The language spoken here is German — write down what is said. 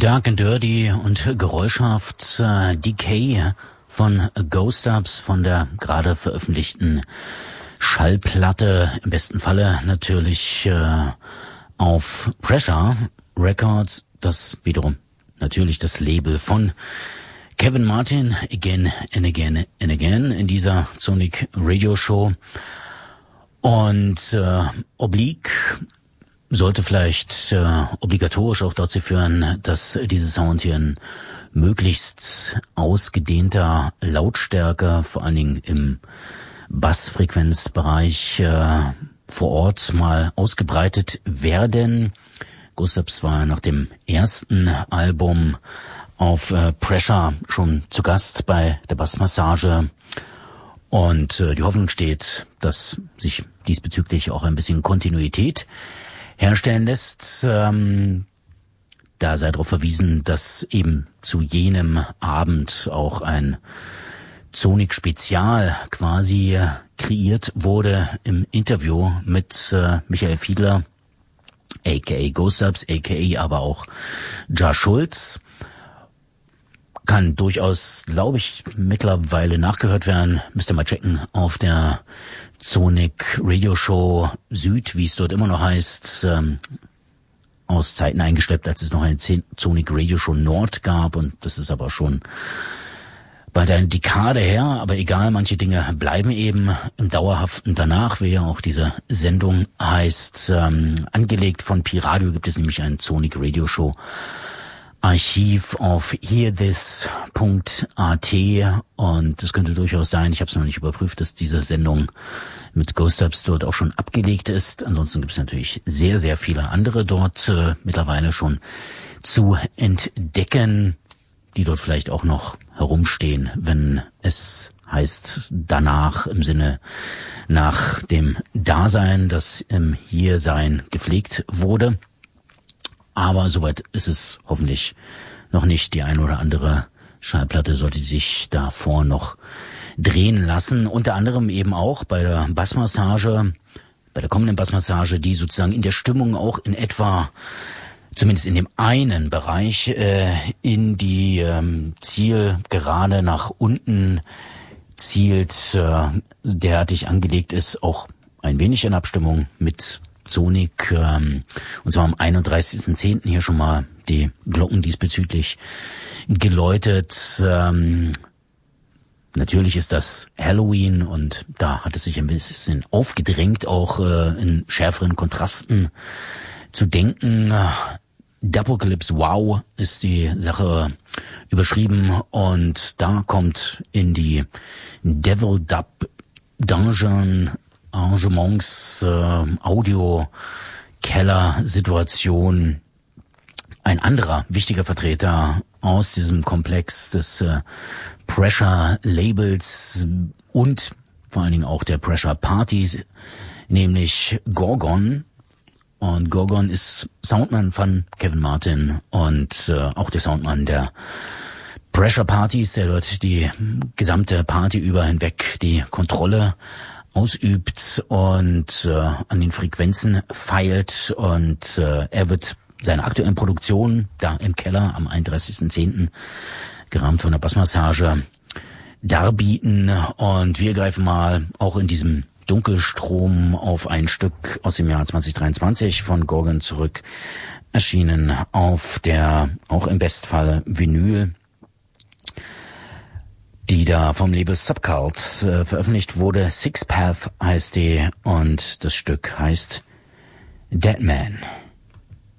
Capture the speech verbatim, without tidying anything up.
Dark and Dirty und geräuschhaft äh, Decay von Ghost Dubs von der gerade veröffentlichten Schallplatte, im besten Falle natürlich äh, auf Pressure Records, das wiederum natürlich das Label von Kevin Martin, Again and Again and Again in dieser Sonic Radio Show. Und äh, Oblique sollte vielleicht äh, obligatorisch auch dazu führen, dass diese Sound hier in möglichst ausgedehnter Lautstärke, vor allen Dingen im Bassfrequenzbereich äh, vor Ort mal ausgebreitet werden. Ghost Dubs war nach dem ersten Album auf äh, Pressure schon zu Gast bei der Bassmassage. Und äh, die Hoffnung steht, dass sich diesbezüglich auch ein bisschen Kontinuität herstellen lässt. Ähm, da sei darauf verwiesen, dass eben zu jenem Abend auch ein Sonic-Spezial quasi kreiert wurde im Interview mit äh, Michael Fiedler, aka Ghost Dubs, aka aber auch Ja Schulz. Kann durchaus, glaube ich, mittlerweile nachgehört werden. Müsst ihr mal checken auf der Sonic Radio Show Süd, wie es dort immer noch heißt, ähm, aus Zeiten eingeschleppt, als es noch eine Sonic Radio Show Nord gab, und das ist aber schon bald eine Dekade her, aber egal, manche Dinge bleiben eben im Dauerhaften danach, wie ja auch diese Sendung heißt. Ähm, angelegt von Pi-Radio gibt es nämlich ein Sonic Radio Show Archiv auf hearthis punkt a t, und es könnte durchaus sein, ich habe es noch nicht überprüft, dass diese Sendung mit Ghost Dubs dort auch schon abgelegt ist. Ansonsten gibt es natürlich sehr, sehr viele andere dort äh, mittlerweile schon zu entdecken, die dort vielleicht auch noch herumstehen, wenn es heißt danach, im Sinne nach dem Dasein, das im Hiersein gepflegt wurde. Aber soweit ist es hoffentlich noch nicht. Die eine oder andere Schallplatte sollte sich davor noch drehen lassen. Unter anderem eben auch bei der Bassmassage, bei der kommenden Bassmassage, die sozusagen in der Stimmung auch in etwa, zumindest in dem einen Bereich, äh, in die ähm, Zielgerade nach unten zielt, äh, derartig angelegt ist, auch ein wenig in Abstimmung mit Sonic, ähm, und zwar am einunddreißigsten zehnten hier schon mal die Glocken diesbezüglich geläutet. Ähm, natürlich ist das Halloween, und da hat es sich ein bisschen aufgedrängt, auch äh, in schärferen Kontrasten zu denken. Dupocalypse Wow ist die Sache überschrieben, und da kommt in die Devil Dub Dungeon Arrangements, äh, Audio-Keller-Situation ein anderer wichtiger Vertreter aus diesem Komplex des äh, Pressure-Labels und vor allen Dingen auch der Pressure-Partys, nämlich Gorgon. Und Gorgon ist Soundman von Kevin Martin und äh, auch der Soundmann der Pressure-Partys, der dort die gesamte Party über hinweg die Kontrolle ausübt und äh, an den Frequenzen feilt, und äh, er wird seine aktuellen Produktionen da im Keller am einunddreißigsten zehnten gerahmt von der Bassmassage darbieten, und wir greifen mal auch in diesem Dunkelstrom auf ein Stück aus dem Jahr zwanzig dreiundzwanzig von Gorgon zurück, erschienen auf der auch im Bestfalle Vinyl, die da vom Label Subcult äh, veröffentlicht wurde. Six Path heißt die, und das Stück heißt Dead Man.